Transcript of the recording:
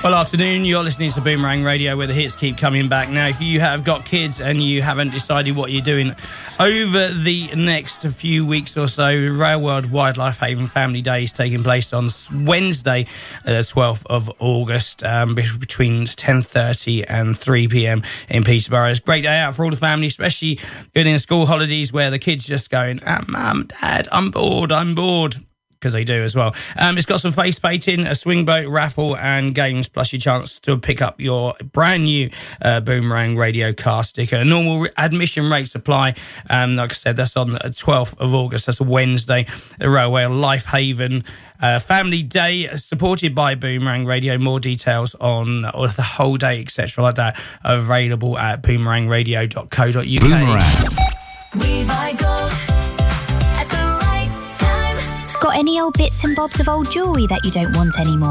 Well, afternoon, you're listening to Boomerang Radio, where the hits keep coming back. Now, if you have got kids and you haven't decided what you're doing over the next few weeks or so, Rail World Wildlife Haven Family Day is taking place on Wednesday, the 12th of August, between 10:30 and 3 p.m. in Peterborough. It's a great day out for all the family, especially during school holidays where the kids just going, Mum, Dad, I'm bored. Because they do as well. It's got some face painting, a swing boat raffle and games, plus your chance to pick up your brand new Boomerang Radio car sticker. Normal admission rates apply. Like I said, that's on the 12th of August. That's a Wednesday. The Railway Life Haven Family Day, supported by Boomerang Radio. More details on the whole day, etc. like that, are available at boomerangradio.co.uk. Boomerang. We buy gold. Got any old bits and bobs of old jewellery that you don't want anymore?